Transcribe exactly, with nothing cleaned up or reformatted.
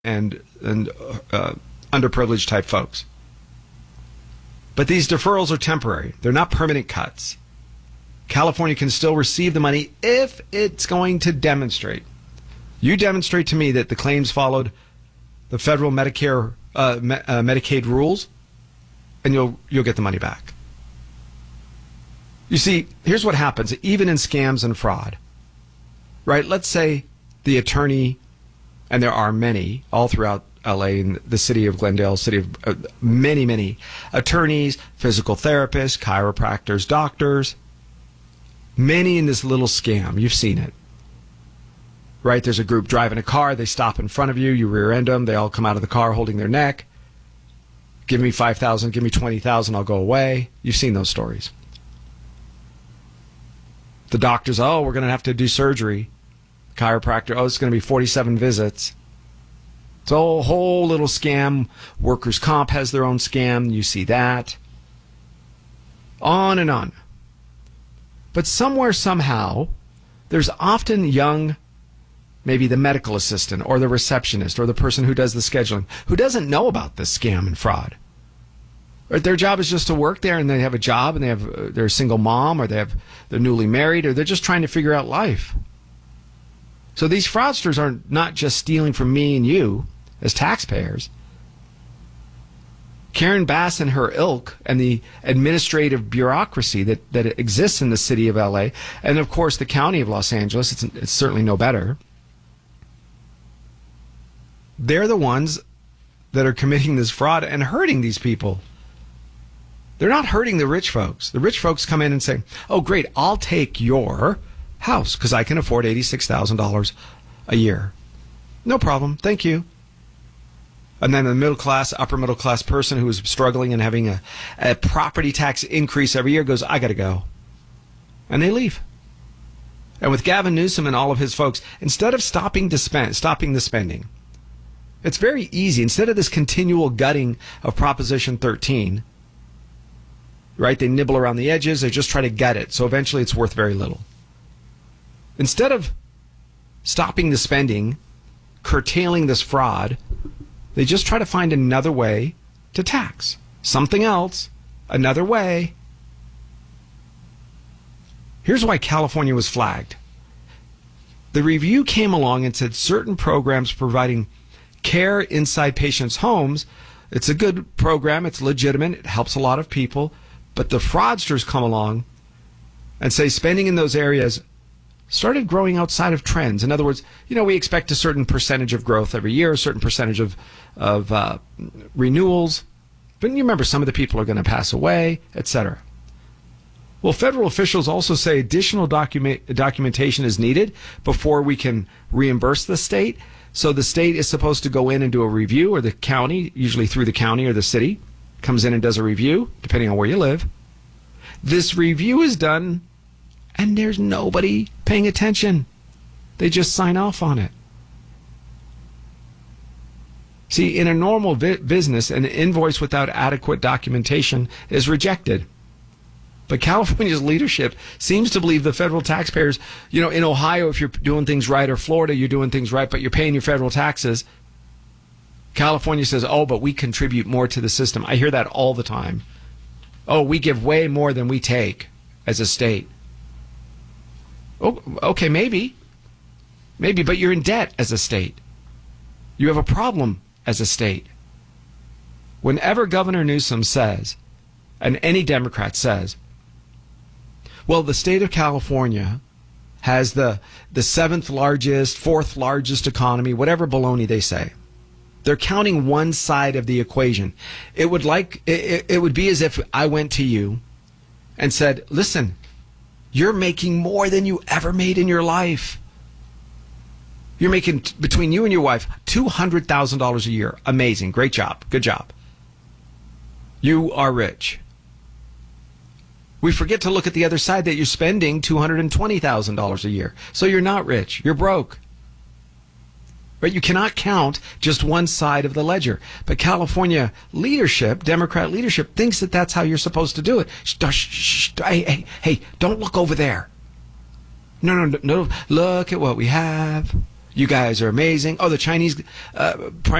and and uh, underprivileged type folks. But these deferrals are temporary. They're not permanent cuts. California can still receive the money if it's going to demonstrate. You demonstrate to me that the claims followed the federal Medicare, uh, me, uh, Medicaid rules, and you'll you'll get the money back. You see, here's what happens, even in scams and fraud, right? Let's say the attorney, and there are many all throughout L A and the city of Glendale, city of uh, many, many attorneys, physical therapists, chiropractors, doctors, many in this little scam. You've seen it, right? There's a group driving a car. They stop in front of you. You rear end them. They all come out of the car holding their neck. Give me five thousand dollars. Give me twenty thousand dollars. I'll go away. You've seen those stories. The doctors, oh, we're going to have to do surgery. Chiropractor, oh, it's going to be forty-seven visits. It's a whole, whole little scam. Workers' comp has their own scam. You see that. On and on. But somewhere, somehow, there's often young, maybe the medical assistant or the receptionist or the person who does the scheduling, who doesn't know about this scam and fraud. Or their job is just to work there, and they have a job, and they have uh, they're a single mom, or they have they're newly married, or they're just trying to figure out life. So these fraudsters are not just stealing from me and you as taxpayers. Karen Bass and her ilk and the administrative bureaucracy that, that exists in the city of L A, and of course the county of Los Angeles, it's, it's certainly no better. They're the ones that are committing this fraud and hurting these people. They're not hurting the rich folks. The rich folks come in and say, oh, great, I'll take your house because I can afford eighty-six thousand dollars a year. No problem. Thank you. And then the middle class, upper middle class person who is struggling and having a, a property tax increase every year goes, I got to go. And they leave. And with Gavin Newsom and all of his folks, instead of stopping to spend, stopping the spending, it's very easy. Instead of this continual gutting of Proposition thirteen, right? They nibble around the edges. They just try to gut it. So eventually it's worth very little. Instead of stopping the spending, curtailing this fraud, they just try to find another way to tax. Something else, another way. Here's why California was flagged. The review came along and said certain programs providing care inside patients' homes, it's a good program, it's legitimate, it helps a lot of people, but the fraudsters come along and say spending in those areas started growing outside of trends. In other words, you know, we expect a certain percentage of growth every year, a certain percentage of, of uh, renewals, but you remember some of the people are going to pass away, et cetera. Well, federal officials also say additional document, documentation is needed before we can reimburse the state. So the state is supposed to go in and do a review, or the county, usually through the county or the city, comes in and does a review, depending on where you live. This review is done, and there's nobody paying attention. They just sign off on it. See, in a normal vi- business, an invoice without adequate documentation is rejected. But California's leadership seems to believe the federal taxpayers, you know, in Ohio, if you're doing things right, or Florida, you're doing things right, but you're paying your federal taxes. California says, oh, but we contribute more to the system. I hear that all the time. Oh, we give way more than we take as a state. Oh, okay, maybe. Maybe, but you're in debt as a state. You have a problem as a state. Whenever Governor Newsom says, and any Democrat says, well, the state of California has the, the seventh largest, fourth largest economy, whatever baloney they say. They're counting one side of the equation. It would like it, it would be as if I went to you and said, listen, you're making more than you ever made in your life. You're making, between you and your wife, two hundred thousand dollars a year. Amazing. Great job. Good job. You are rich. We forget to look at the other side, that you're spending two hundred twenty thousand dollars a year. So you're not rich. You're broke. Right? You cannot count just one side of the ledger. But California leadership, Democrat leadership, thinks that that's how you're supposed to do it. Shh, shh, shh, hey, hey, hey, don't look over there. No, no, no, no. Look at what we have. You guys are amazing. Oh, the Chinese uh, prime